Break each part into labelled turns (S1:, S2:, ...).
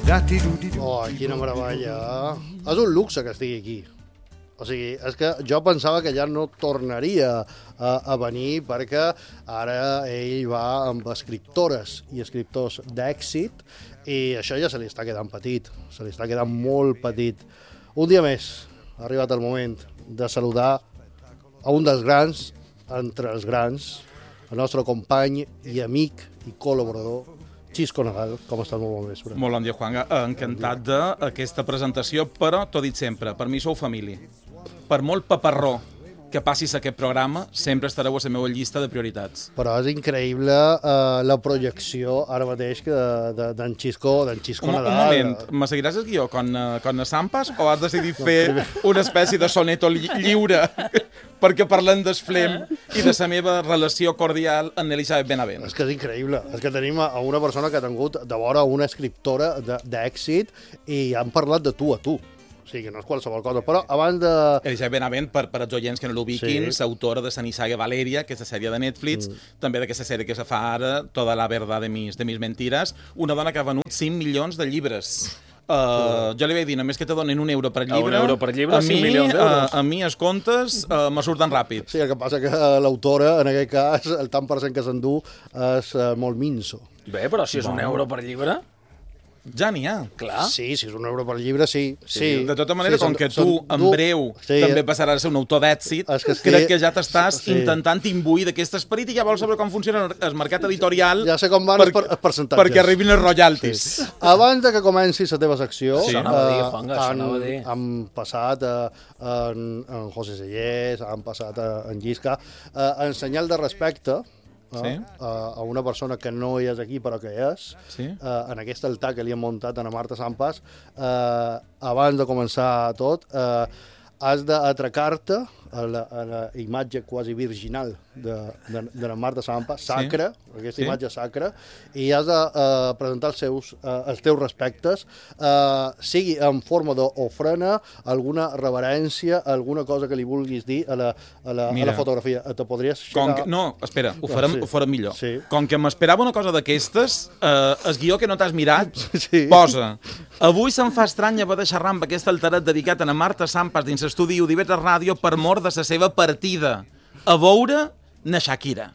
S1: Oh, quina meravella. És un luxe que estigui aquí. O sigui, és que jo pensava que ja no tornaria a venir perquè ara ell va amb escriptores i escriptors d'èxit i això ja se li està quedant petit, se li està quedant molt petit. Un dia més ha arribat el moment de saludar a un dels grans, entre els grans, el nostre company i amic i col·laborador, Xisco Nadal. Com estàs? Molt bon vespre.
S2: Molt bon dia, Juanga. Encantat d'aquesta presentació, però t'ho he dit sempre, per mi sou família. Per molt paparró que passis aquest programa, sempre estareu a la meva llista de prioritats.
S1: Però és increïble la projecció ara mateix d'en Xisco Nadal.
S2: Un moment, me seguiràs el guió con Sampas o has decidit fer una espècie de soneto lliure perquè parlem d'Esflem i de la meva relació cordial amb Elisabet Benavent?
S1: És que és increïble. És que tenim a una persona que ha tingut de vora una escriptora d'èxit i han parlat de tu a tu. O sigui, que no és qualsevol cosa, però abans de...
S2: Elisabet Benavent, per als oients que no l'ubiquin, sí. L'autora de Sanisaga Valeria, que és la sèrie de Netflix, també d'aquesta sèrie que se fa ara, Toda la verdad de mis mentiras, una dona que ha venut 5 milions de llibres. Jo li vaig dir, només que te donen €1 per llibre,
S3: €1 5 milions d'euros.
S2: A mi els comptes me surten ràpid.
S1: Sí, el que passa que l'autora, en aquest cas, el tant per cent que s'endú és molt minso.
S3: Bé, però si és €1 per llibre...
S2: Ja n'hi ha.
S3: Clar.
S1: Sí, si és €1 per llibre, sí.
S2: De tota manera, com que tu en breu també passaràs a ser un autor d'èxit, crec que ja t'estàs intentant imbuir d'aquest esperit i ja vols saber com funciona el mercat editorial.
S1: Ja sé com van els percentatges.
S2: Perquè arribin els royalties.
S1: Abans de que comenci la teva secció,
S3: han
S1: passat en José Sellers, han passat en Llisca, en senyal de respecte, a una persona que no és aquí però que és, en aquest altar que li han muntat a Marta Sampas, abans de començar tot, has d'atracar-te a la imatge quasi virginal de la Marta Sampas, sacra, aquesta imatge sacra, i has de presentar els teus respectes, sigui en forma d'ofrena, alguna reverència, alguna cosa que li vulguis dir a la fotografia. Te podries aixecar?
S2: No, espera, ho farem millor. Com que m'esperava una cosa d'aquestes, el guió que no t'has mirat posa: avui se'm fa estrany haver de xerrar amb aquest altaret dedicat a la Marta Sampas dins l'estudi d'IV3 Ràdio per mort de la seva partida. A veure na Shakira.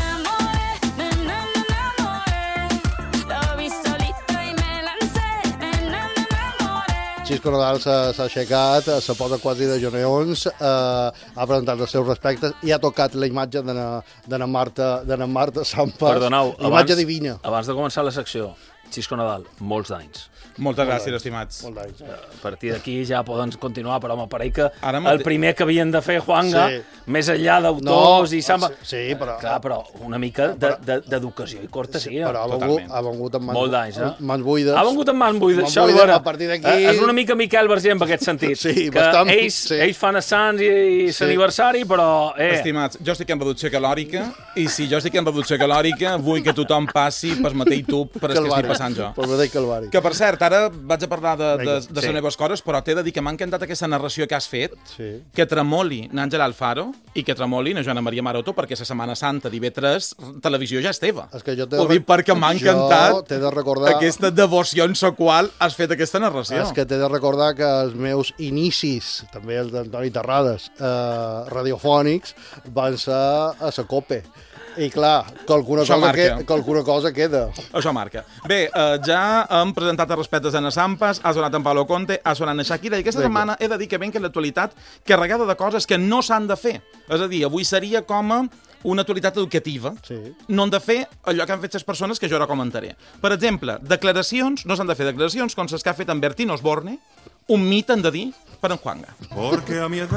S1: Xisco Nadal s'ha aixecat, se posa quasi de genollons, ha presentat els seus respectes i ha tocat la imatge de na Marta Sampas.
S3: Perdoneu,
S1: imatge divina.
S3: Abans de començar la secció, Xisco Nadal, molts d'anys.
S2: Moltes gràcies, estimats.
S3: A partir d'aquí ja poden continuar, però m'apareix que el primer que havien de fer, Juanga, més enllà d'autors i samba...
S1: Sí, però...
S3: Clar, però una mica d'educació i cortesia.
S1: Però ha vengut amb mans buides.
S3: Ha vengut amb mans buides.
S1: A partir d'aquí...
S3: És una mica Miquel Berger en aquest sentit.
S1: Sí, bastant.
S3: Ells fan assans i l'aniversari, però...
S2: Estimats, jo estic en reducció calòrica i si jo estic en reducció calòrica vull que tothom passi per mateix tub per el que estic passant jo. Que, per cert, ara vaig a parlar de les meves coses, però t'he de dir que m'ha encantat aquesta narració que has fet, que tremoli n'Àngela Alfaro i que tremoli na Joana Maria Maroto, perquè la Setmana Santa d'IV3 Televisió ja és teva. Ho dic perquè m'ha encantat aquesta devoció en la qual has fet aquesta narració.
S1: És que t'he de recordar que els meus inicis, també els d'Antoni Terrades, radiofònics, van ser a la COPE. I clar, qualcuna cosa queda.
S2: Això marca. Bé, ja hem presentat els respectes a na Sampas, ha sonat en Pablo Conte, ha sonat na Shakira, i aquesta setmana he de dir que ben que l'actualitat carregada de coses que no s'han de fer. És a dir, avui seria com una actualitat educativa. No han de fer allò que han fet les persones que jo ara comentaré. Per exemple, declaracions, no s'han de fer declaracions com les que ha fet en Bertín Osborne, un mit han de dir per en Juanga.